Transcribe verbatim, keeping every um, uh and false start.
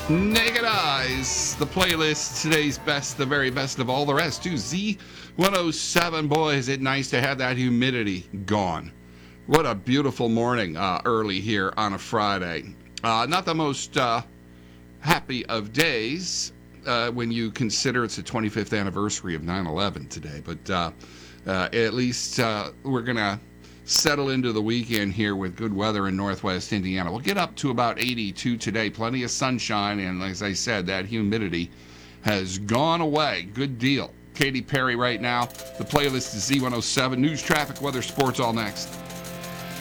Naked Eyes, the playlist, today's best, the very best of all the rest, too. Z one oh seven, boy, is it nice to have that humidity gone. What a beautiful morning uh, early here on a Friday. Uh, not the most uh, happy of days uh, when you consider it's the twenty-fifth anniversary of nine eleven today, but uh, uh, at least uh, we're going to settle into the weekend here with good weather in northwest Indiana. We'll get up to about eighty-two today. Plenty of sunshine, and as I said, that humidity has gone away. Good deal. Katy Perry right now. The playlist is Z one oh seven. News, traffic, weather, sports, all next.